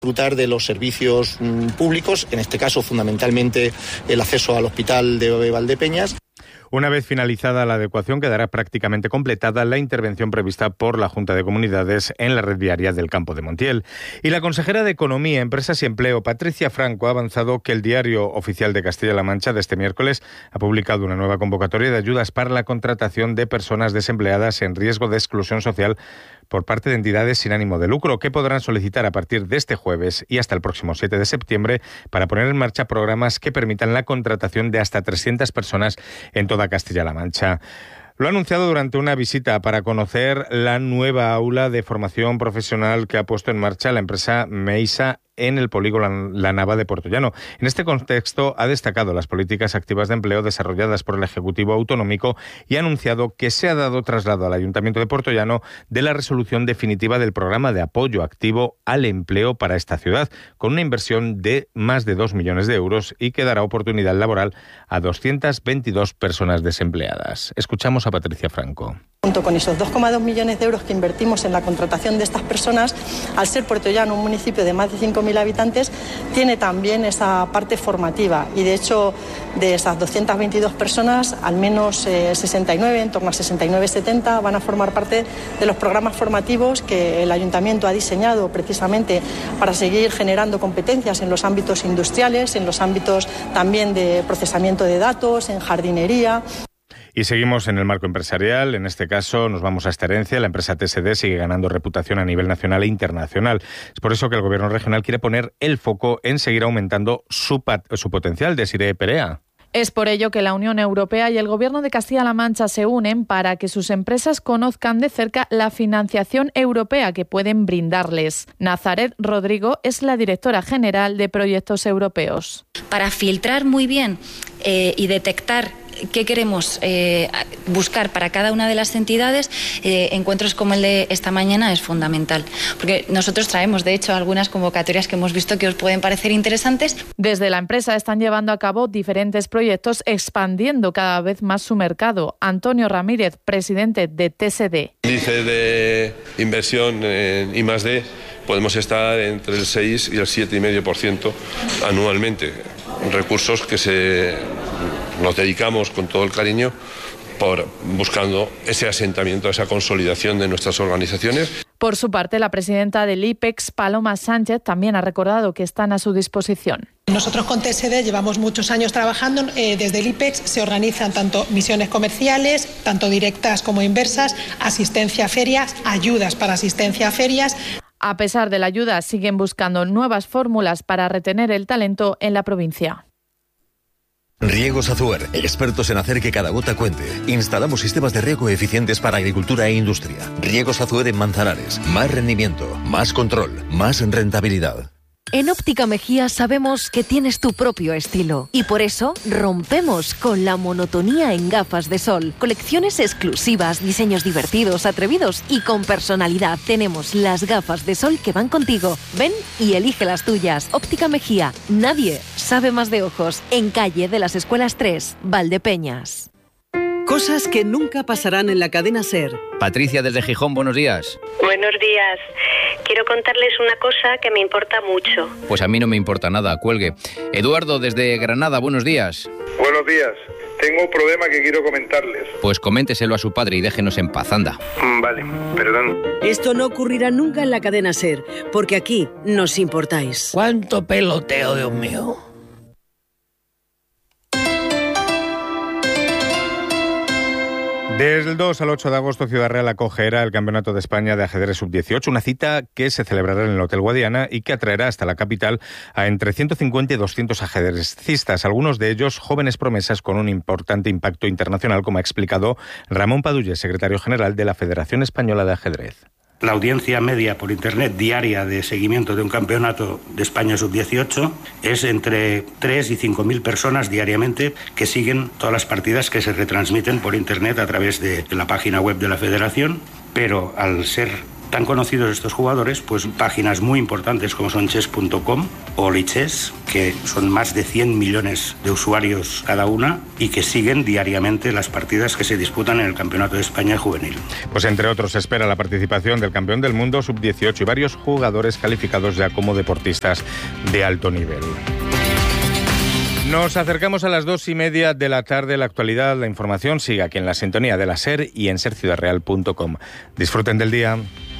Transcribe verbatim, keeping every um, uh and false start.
disfrutar de los servicios mmm, públicos, en este caso fundamentalmente el acceso al hospital de Valdepeñas. Una vez finalizada la adecuación, quedará prácticamente completada la intervención prevista por la Junta de Comunidades en la red viaria del Campo de Montiel. Y la consejera de Economía, Empresas y Empleo, Patricia Franco, ha avanzado que el Diario Oficial de Castilla-La Mancha de este miércoles ha publicado una nueva convocatoria de ayudas para la contratación de personas desempleadas en riesgo de exclusión social por parte de entidades sin ánimo de lucro, que podrán solicitar a partir de este jueves y hasta el próximo siete de septiembre para poner en marcha programas que permitan la contratación de hasta trescientas personas en toda Castilla-La Mancha. Lo ha anunciado durante una visita para conocer la nueva aula de formación profesional que ha puesto en marcha la empresa Meisa en el polígono La Nava de Puertollano. En este contexto ha destacado las políticas activas de empleo desarrolladas por el Ejecutivo Autonómico y ha anunciado que se ha dado traslado al Ayuntamiento de Puertollano de la resolución definitiva del programa de apoyo activo al empleo para esta ciudad, con una inversión de más de dos millones de euros y que dará oportunidad laboral a doscientas veintidós personas desempleadas. Escuchamos a Patricia Franco. Junto con esos dos coma dos millones de euros que invertimos en la contratación de estas personas, al ser Puertollano un municipio de más de cinco mil habitantes, tiene también esa parte formativa y de hecho de esas doscientas veintidós personas, al menos eh, sesenta y nueve, en torno a sesenta y nueve setenta, van a formar parte de los programas formativos que el Ayuntamiento ha diseñado precisamente para seguir generando competencias en los ámbitos industriales, en los ámbitos también de procesamiento de datos, en jardinería. Y seguimos en el marco empresarial. En este caso nos vamos a esta herencia. La empresa T S D sigue ganando reputación a nivel nacional e internacional. Es por eso que el Gobierno regional quiere poner el foco en seguir aumentando su, pat- su potencial. Desiree Perea. Es por ello que la Unión Europea y el Gobierno de Castilla-La Mancha se unen para que sus empresas conozcan de cerca la financiación europea que pueden brindarles. Nazaret Rodrigo es la directora general de Proyectos Europeos. Para filtrar muy bien eh, y detectar qué queremos eh, buscar para cada una de las entidades, eh, encuentros como el de esta mañana es fundamental. Porque nosotros traemos, de hecho, algunas convocatorias que hemos visto que os pueden parecer interesantes. Desde la empresa están llevando a cabo diferentes proyectos expandiendo cada vez más su mercado. Antonio Ramírez, presidente de T S D. Índice de inversión en I más D podemos estar entre el seis y el siete coma cinco por ciento anualmente. Recursos que se nos dedicamos con todo el cariño por buscando ese asentamiento, esa consolidación de nuestras organizaciones. Por su parte, la presidenta del IPEX, Paloma Sánchez, también ha recordado que están a su disposición. Nosotros con T S D llevamos muchos años trabajando. Eh, desde el IPEX se organizan tanto misiones comerciales, tanto directas como inversas, asistencia a ferias, ayudas para asistencia a ferias. A pesar de la ayuda, siguen buscando nuevas fórmulas para retener el talento en la provincia. Riegos Azuer, expertos en hacer que cada gota cuente. Instalamos sistemas de riego eficientes para agricultura e industria. Riegos Azuer en Manzanares. Más rendimiento, más control, más rentabilidad. En Óptica Mejía sabemos que tienes tu propio estilo y por eso rompemos con la monotonía en gafas de sol. Colecciones exclusivas, diseños divertidos, atrevidos y con personalidad. Tenemos las gafas de sol que van contigo. Ven y elige las tuyas. Óptica Mejía, nadie sabe más de ojos. En calle de las Escuelas tres, Valdepeñas. Cosas que nunca pasarán en la cadena SER. Patricia desde Gijón, buenos días. Buenos días. Quiero contarles una cosa que me importa mucho. Pues a mí no me importa nada, cuelgue. Eduardo desde Granada, buenos días. Buenos días. Tengo un problema que quiero comentarles. Pues coménteselo a su padre y déjenos en paz, anda. Vale, perdón. Esto no ocurrirá nunca en la cadena SER, porque aquí nos importáis. ¿Cuánto peloteo, Dios mío? Desde el dos al ocho de agosto, Ciudad Real acogerá el Campeonato de España de Ajedrez sub dieciocho, una cita que se celebrará en el Hotel Guadiana y que atraerá hasta la capital a entre ciento cincuenta y doscientos ajedrecistas, algunos de ellos jóvenes promesas con un importante impacto internacional, como ha explicado Ramón Padulle, secretario general de la Federación Española de Ajedrez. La audiencia media por Internet diaria de seguimiento de un campeonato de España sub dieciocho es entre tres y cinco mil personas diariamente que siguen todas las partidas que se retransmiten por Internet a través de la página web de la Federación, pero al ser tan conocidos estos jugadores, pues páginas muy importantes como son chess punto com o Lichess, que son más de cien millones de usuarios cada una y que siguen diariamente las partidas que se disputan en el Campeonato de España Juvenil. Pues entre otros se espera la participación del campeón del mundo sub dieciocho y varios jugadores calificados ya como deportistas de alto nivel. Nos acercamos a las dos y media de la tarde. La actualidad, la información sigue aquí en la sintonía de la SER y en ser ciudad real punto com. Disfruten del día.